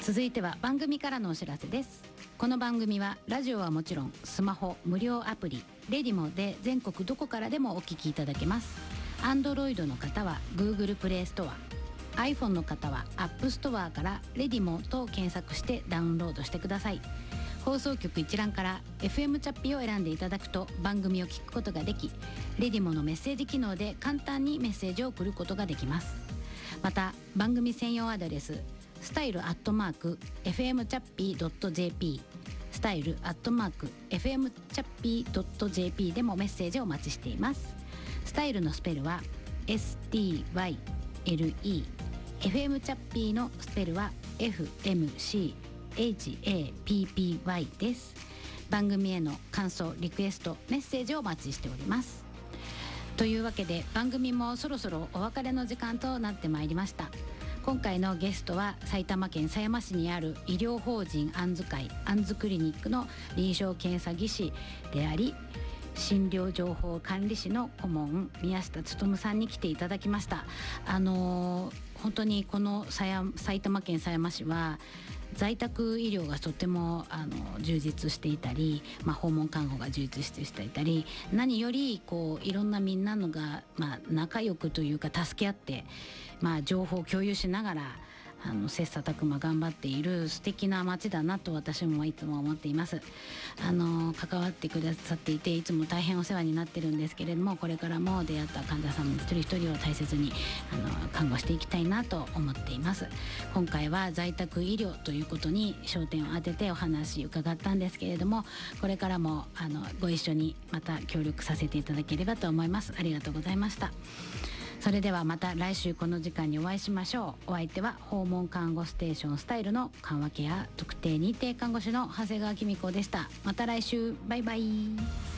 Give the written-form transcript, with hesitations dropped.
続いては番組からのお知らせです。この番組はラジオはもちろんスマホ無料アプリレディモで全国どこからでもお聞きいただけます。 Android の方は Google プレイストア、 iPhone の方は App Store からレディモと検索してダウンロードしてください。放送局一覧から FM チャッピを選んでいただくと番組を聞くことができ、レディモのメッセージ機能で簡単にメッセージを送ることができます。また番組専用アドレススタイル@fmchappi.jp、 スタイル@fmchappi.jp でもメッセージをお待ちしています。スタイルのスペルは STYLE、 FM チャッピーのスペルは FMCHAPPY です。番組への感想リクエストメッセージをお待ちしております。というわけで番組もそろそろお別れの時間となってまいりました。今回のゲストは埼玉県狭山市にある医療法人あんず会あんずクリニックの臨床検査技師であり診療情報管理士の顧問宮下勉さんに来ていただきました。本当にこの埼玉県狭山市は在宅医療がとても充実していたり、訪問看護が充実していたり、何よりいろんなみんなのが、仲良くというか助け合って、情報を共有しながら切磋琢磨頑張っている素敵な街だなと私もいつも思っています。関わってくださっていていつも大変お世話になってるんですけれども、これからも出会った患者さん一人一人を大切に看護していきたいなと思っています。今回は在宅医療ということに焦点を当ててお話伺ったんですけれども、これからもご一緒にまた協力させていただければと思います。ありがとうございました。それではまた来週この時間にお会いしましょう。お相手は訪問看護ステーションスタイルの緩和ケア特定認定看護師の長谷川紀美子でした。また来週、バイバイ。